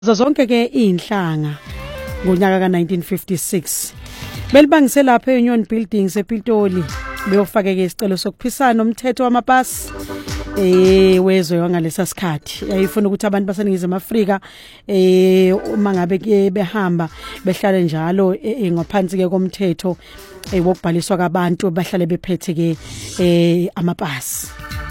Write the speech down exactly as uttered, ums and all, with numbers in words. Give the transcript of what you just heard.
Zonke ke inhlanga ngonyaka ka nineteen fifty-six belibangise lapha eUnion Buildings ePitoli beyofaka ke isicelo sokuphisana umthetho wamapasi eh wezwe wangalesa sikhathi yayifuna ukuthi abantu baseningizimu Afrika eh uma ngabe ke behamba behlale njalo ngaphansi ke komthetho eh wokubhaliswa kwabantu bahlale bephethe ke eh amapasi.